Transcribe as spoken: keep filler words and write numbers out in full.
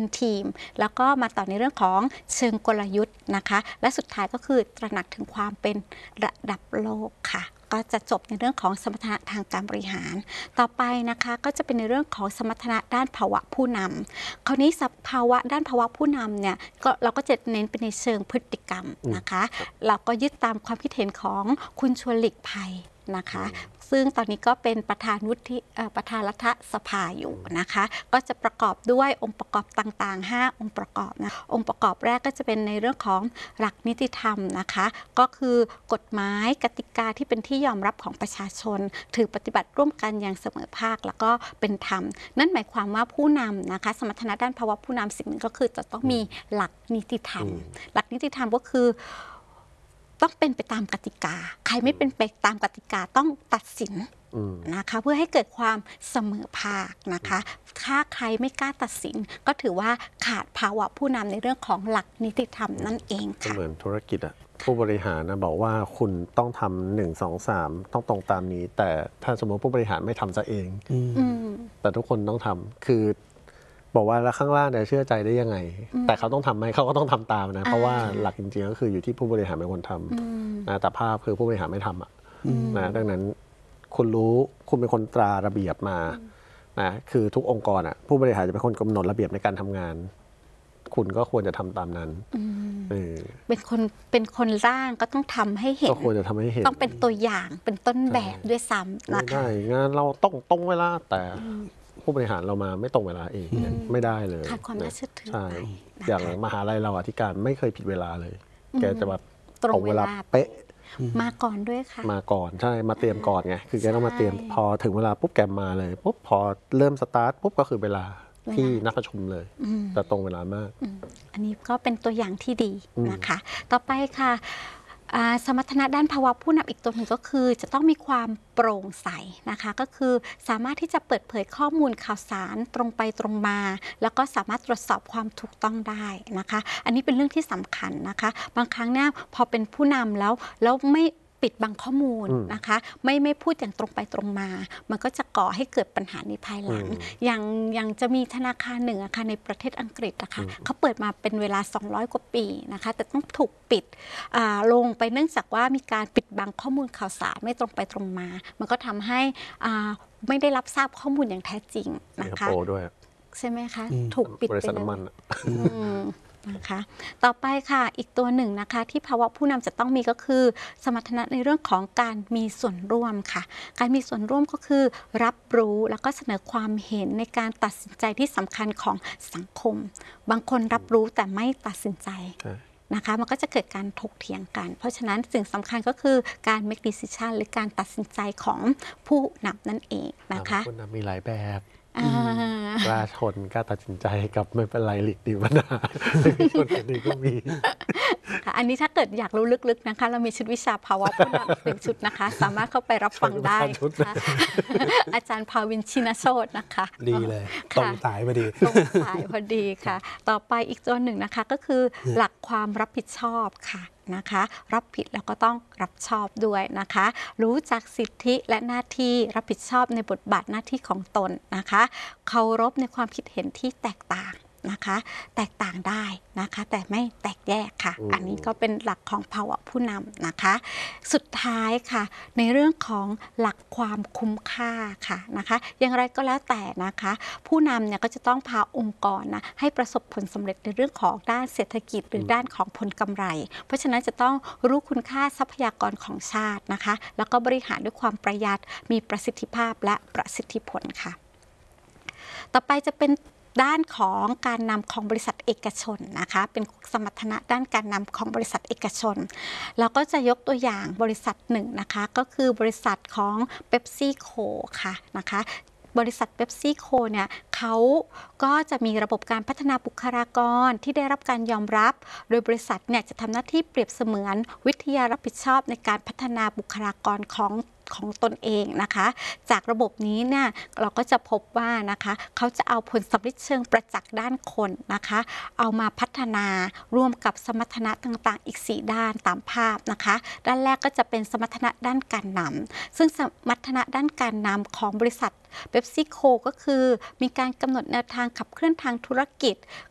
เป็นทีมแล้วก็มาต่อในเรื่องของเชิงกลยุทธ์นะคะและสุดท้ายก็คือตระหนักถึงความเป็นระดับโลกค่ะก็จะจบในเรื่องของสมรรถนะทางการบริหารต่อไปนะคะก็จะเป็นในเรื่องของสมรรถนะด้านภาวะผู้นำคราวนี้ภาวะด้านภาวะผู้นำเนี่ยก็เราก็จะเน้นไปในเชิงพฤติกรรมนะคะเราก็ยึดตามความคิดเห็นของคุณชวนหลีกภัยนะคะซึ่งตอนนี้ก็เป็นประธานวุฒิประธานรัฐสภาอยู่นะคะก็จะประกอบด้วยองค์ประกอบต่างๆห้าองค์ประกอบนะองค์ประกอบแรกก็จะเป็นในเรื่องของหลักนิติธรรมนะคะก็คือกฎหมายกติกาที่เป็นที่ยอมรับของประชาชนถือปฏิบัติร่วมกันอย่างเสมอภาคแล้วก็เป็นธรรมนั่นหมายความว่าผู้นำนะคะสมรรถนะด้านภาวะผู้นำสิ่งหนึ่งก็คือจะต้องมีหลักนิติธรรมหลักนิติธรรมก็คือต้องเป็นไปตามกติกาใครไม่เป็นไปตามกติกาต้องตัดสินนะคะเพื่อให้เกิดความเสมอภาคนะคะถ้าใครไม่กล้าตัดสินก็ถือว่าขาดภาวะผู้นำในเรื่องของหลักนิติธรรมนั่นเองค่ะเหมือนธุรกิจอะผู้บริหารนะบอกว่าคุณต้องทำหนึ่งสองสามต้องตรงตามนี้แต่ถ้าสมมติผู้บริหารไม่ทำซะเองแต่ทุกคนต้องทำคือบอกว่าแล้วข้างล่างเนี่ยเชื่อใจได้ยังไงแต่เขาต้องทำไหมเขาก็ต้องทำตามนะเพราะว่าหลักจริงๆก็คืออยู่ที่ผู้บริหารเป็นคนทำนะแต่ภาพคือผู้บริหารไม่ทำอ่ะนะดังนั้นคุณรู้คุณเป็นคนตราระเบียบมานะคือทุกองค์กรอ่ะผู้บริหารจะเป็นคนกำหนดระเบียบในการทำงานคุณก็ควรจะทำตามนั้นเป็นคนเป็นคนร่างก็ต้องทำให้เห็นก็ควรจะทำให้เห็นต้องเป็นตัวอย่างเป็นต้นแบบด้วยซ้ำนะคะได้งานเราต้องตรงเวลาแต่ผู้บริหารเรามาไม่ตรงเวลาเองไม่ได้เลยขาดความน่าเชื่อถือใช่อย่างมหาลัยเราอธิการไม่เคยผิดเวลาเลยแกจะแบบตรงเวลาเป๊ะมาก่อนด้วยค่ะมาก่อนใช่มาเตรียมก่อนไงคือแกต้องมาเตรียมพอถึงเวลาปุ๊บแกมาเลยปุ๊บพอเริ่มสตาร์ทปุ๊บก็คือเวลาที่นักประชุมเลยแต่ตรงเวลามากอันนี้ก็เป็นตัวอย่างที่ดีนะคะต่อไปค่ะสมรรถนะด้านภาวะผู้นำอีกตัวหนึ่งก็คือจะต้องมีความโปร่งใสนะคะก็คือสามารถที่จะเปิดเผยข้อมูลข่าวสารตรงไปตรงมาแล้วก็สามารถตรวจสอบความถูกต้องได้นะคะอันนี้เป็นเรื่องที่สำคัญนะคะบางครั้งเนี่ยพอเป็นผู้นำแล้วแล้วไม่ปิดบังข้อมูลนะคะไม่ไม่พูดอย่างตรงไปตรงมามันก็จะก่อให้เกิดปัญหาในภายหลังอย่างอย่างจะมีธนาคารหนึ่งอะค่ะในประเทศอังกฤษนะคะเขาเปิดมาเป็นเวลาสองร้อยกว่าปีนะคะแต่ต้องถูกปิดลงไปเนื่องจากว่ามีการปิดบังข้อมูลข่าวสารไม่ตรงไปตรงมามันก็ทำให้ไม่ได้รับทราบข้อมูลอย่างแท้จริงนะคะใช่ไหมคะถูกปิดไปเลยนะคะต่อไปค่ะอีกตัวหนึ่งนะคะที่ภาวะผู้นำจะต้องมีก็คือสมรรถนะในเรื่องของการมีส่วนร่วมค่ะการมีส่วนร่วมก็คือรับรู้แล้วก็เสนอความเห็นในการตัดสินใจที่สำคัญของสังคมบางคนรับรู้แต่ไม่ตัดสินใจนะคะมันก็จะเกิดการถกเถียงกันเพราะฉะนั้นสิ่งสำคัญก็คือการ make decision หรือการตัดสินใจของผู้นำนั่นเองนะคะผู้นำมีหลายแบบกล้าชนกล้าตัดสินใจกับไม่เป็นไรหลีกดีวนาชนกันดีก็มีอันนี้ถ้าเกิดอยากรู้ลึกๆนะคะเรามีชุดวิชาภาวะผู้นำหนึ่งชุดนะคะสามารถเข้าไปรับฟังได้อาจารย์ภาวินชินโชตินะคะดีเลยตรงสายพอดีตรงสายพอดีค่ะต่อไปอีกตัวหนึ่งนะคะก็คือหลักความรับผิดชอบค่ะนะคะรับผิดแล้วก็ต้องรับชอบด้วยนะคะรู้จักสิทธิและหน้าที่รับผิดชอบในบทบาทหน้าที่ของตนนะคะเคารพในความคิดเห็นที่แตกต่างนะคะแตกต่างได้นะคะแต่ไม่แตกแยกค่ะอันนี้ก็เป็นหลักของภาวะผู้นำนะคะสุดท้ายค่ะในเรื่องของหลักความคุ้มค่าค่ะนะคะอย่างไรก็แล้วแต่นะคะผู้นำเนี่ยก็จะต้องพาองค์กรนะให้ประสบผลสำเร็จในเรื่องของด้านเศรษฐกิจหรือด้านของผลกำไรเพราะฉะนั้นจะต้องรู้คุณค่าทรัพยากรของชาตินะคะแล้วก็บริหารด้วยความประหยัดมีประสิทธิภาพและประสิทธิผลค่ะต่อไปจะเป็นด้านของการนำของบริษัทเอกชนนะคะเป็นสมรรถนะด้านการนำของบริษัทเอกชนเราก็จะยกตัวอย่างบริษัทหนึ่งนะคะก็คือบริษัทของเป๊ปซี่โคค่ะนะคะบริษัทเป๊ปซี่โคเนี่ยเขาก็จะมีระบบการพัฒนาบุคลากรที่ได้รับการยอมรับโดยบริษัทเนี่ยจะทำหน้าที่เปรียบเสมือนวิทยารับผิดชอบในการพัฒนาบุคลากรของของตนเองนะคะจากระบบนี้เนี่ยเราก็จะพบว่านะคะเขาจะเอาผลสำลิดเชิงประจักษ์ด้านคนนะคะเอามาพัฒนาร่วมกับสมรรถนะต่างๆอีกสี่ด้านตามภาพนะคะด้านแรกก็จะเป็นสมรรถนะด้านการนำซึ่งสมรรถนะด้านการนำของบริษัทเป๊ปซี่โคก็คือมีการกำหนดแนวทางขับเคลื่อนทางธุรกิจ